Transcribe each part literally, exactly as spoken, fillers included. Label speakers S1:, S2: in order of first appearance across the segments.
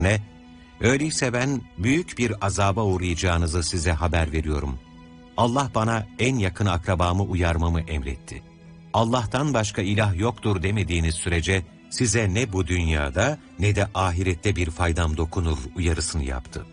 S1: Ne? Öyleyse ben büyük bir azaba uğrayacağınızı size haber veriyorum. Allah bana en yakın akrabamı uyarmamı emretti. Allah'tan başka ilah yoktur demediğiniz sürece size ne bu dünyada ne de ahirette bir faydam dokunur uyarısını yaptı.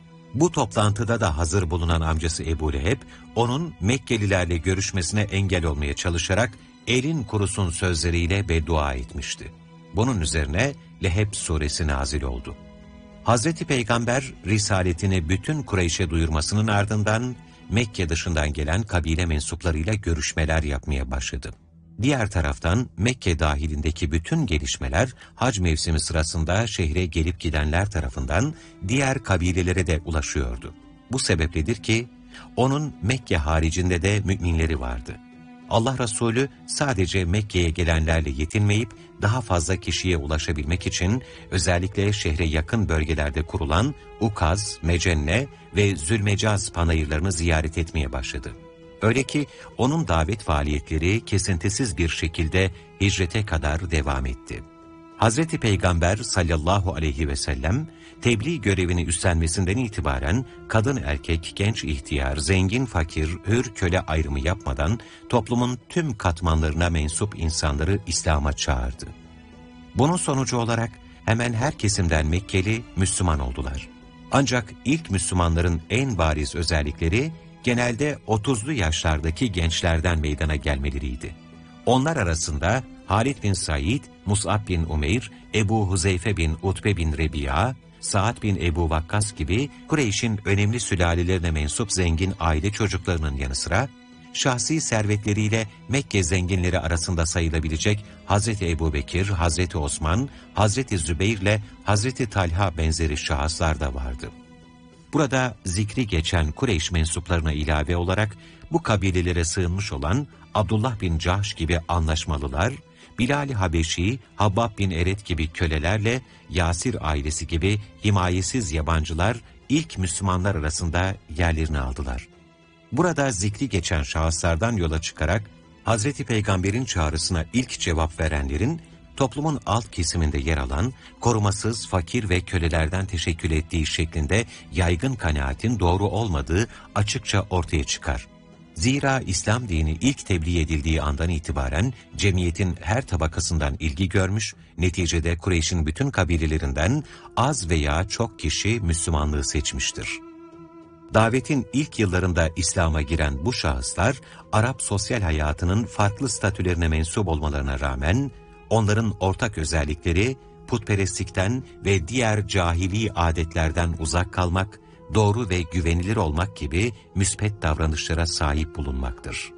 S1: Bu toplantıda da hazır bulunan amcası Ebu Leheb, onun Mekkelilerle görüşmesine engel olmaya çalışarak elin kurusun sözleriyle beddua etmişti. Bunun üzerine Leheb suresi nazil oldu. Hazreti Peygamber risaletini bütün Kureyş'e duyurmasının ardından Mekke dışından gelen kabile mensuplarıyla görüşmeler yapmaya başladı. Diğer taraftan Mekke dahilindeki bütün gelişmeler hac mevsimi sırasında şehre gelip gidenler tarafından diğer kabilelere de ulaşıyordu. Bu sebepledir ki onun Mekke haricinde de müminleri vardı. Allah Resulü sadece Mekke'ye gelenlerle yetinmeyip daha fazla kişiye ulaşabilmek için özellikle şehre yakın bölgelerde kurulan Ukaz, Mecenne ve Zülmecaz panayırlarını ziyaret etmeye başladı. Öyle ki onun davet faaliyetleri kesintisiz bir şekilde hicrete kadar devam etti. Hazreti Peygamber sallallahu aleyhi ve sellem tebliğ görevini üstlenmesinden itibaren kadın erkek, genç ihtiyar, zengin fakir, hür köle ayrımı yapmadan toplumun tüm katmanlarına mensup insanları İslam'a çağırdı. Bunun sonucu olarak hemen her kesimden Mekkeli Müslüman oldular. Ancak ilk Müslümanların en bariz özellikleri genelde otuzlu yaşlardaki gençlerden meydana gelmeleriydi. Onlar arasında Halid bin Said, Mus'ab bin Umeyr, Ebu Huzeyfe bin Utbe bin Rebi'a, Sa'd bin Ebu Vakkas gibi Kureyş'in önemli sülalelerine mensup zengin aile çocuklarının yanı sıra, şahsi servetleriyle Mekke zenginleri arasında sayılabilecek Hazreti Ebubekir, Hazreti Osman, Hazreti Zübeyir ile Hazreti Talha benzeri şahıslar da vardı. Burada zikri geçen Kureyş mensuplarına ilave olarak bu kabilelere sığınmış olan Abdullah bin Cahş gibi anlaşmalılar, Bilal-i Habeşi, Habbab bin Eret gibi kölelerle Yasir ailesi gibi himayesiz yabancılar ilk Müslümanlar arasında yerlerini aldılar. Burada zikri geçen şahıslardan yola çıkarak Hazreti Peygamber'in çağrısına ilk cevap verenlerin toplumun alt kesiminde yer alan, korumasız, fakir ve kölelerden teşekkül ettiği şeklinde yaygın kanaatin doğru olmadığı açıkça ortaya çıkar. Zira İslam dini ilk tebliğ edildiği andan itibaren cemiyetin her tabakasından ilgi görmüş, neticede Kureyş'in bütün kabilelerinden az veya çok kişi Müslümanlığı seçmiştir. Davetin ilk yıllarında İslam'a giren bu şahıslar, Arap sosyal hayatının farklı statülerine mensup olmalarına rağmen, onların ortak özellikleri putperestlikten ve diğer cahili adetlerden uzak kalmak, doğru ve güvenilir olmak gibi müspet davranışlara sahip bulunmaktır.